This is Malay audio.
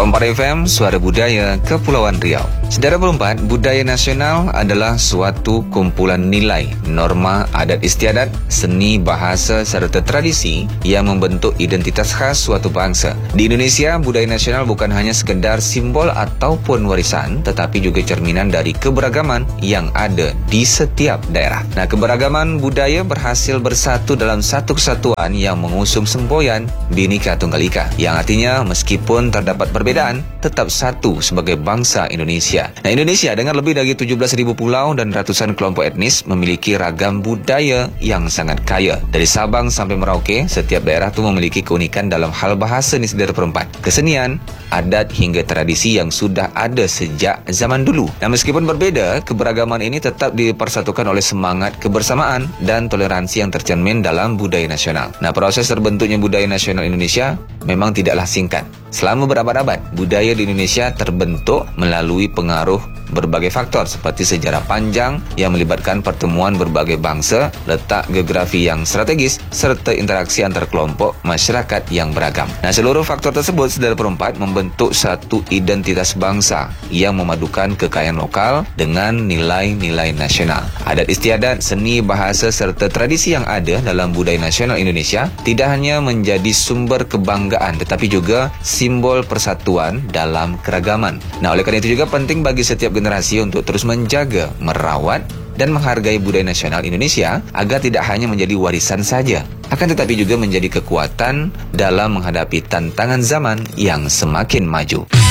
104 FM, Suara Budaya Kepulauan Riau. Saudara berempat, budaya nasional adalah suatu kumpulan nilai, norma, adat istiadat, seni, bahasa serta tradisi yang membentuk identitas khas suatu bangsa. Di Indonesia, budaya nasional bukan hanya sekedar simbol ataupun warisan, tetapi juga cerminan dari keberagaman yang ada di setiap daerah. Nah, keberagaman budaya berhasil bersatu dalam satu kesatuan yang mengusung semboyan Bhinneka Tunggal Ika, yang artinya meskipun terdapat perbedaan, tetap satu sebagai bangsa Indonesia. Nah, Indonesia dengan lebih dari 17.000 pulau dan ratusan kelompok etnis memiliki ragam budaya yang sangat kaya. Dari Sabang sampai Merauke, setiap daerah itu memiliki keunikan dalam hal bahasa ni saudara perempat, kesenian, adat hingga tradisi yang sudah ada sejak zaman dulu. Nah, meskipun berbeda, keberagaman ini tetap dipersatukan oleh semangat kebersamaan dan toleransi yang tercermin dalam budaya nasional. Nah, proses terbentuknya budaya nasional Indonesia memang tidaklah singkat. Selama berabad-abad, budaya di Indonesia terbentuk melalui pengaruh berbagai faktor seperti sejarah panjang yang melibatkan pertemuan berbagai bangsa, letak geografi yang strategis, serta interaksi antar kelompok masyarakat yang beragam. Nah, seluruh faktor tersebut saudara perempat membentuk satu identitas bangsa yang memadukan kekayaan lokal dengan nilai-nilai nasional. Adat istiadat, seni, bahasa serta tradisi yang ada dalam budaya nasional Indonesia tidak hanya menjadi sumber kebanggaan tetapi juga simbol persatuan dalam keragaman. Nah, oleh karena itu juga penting bagi setiap generasi untuk terus menjaga, merawat, dan menghargai budaya nasional Indonesia agar tidak hanya menjadi warisan saja, akan tetapi juga menjadi kekuatan dalam menghadapi tantangan zaman yang semakin maju.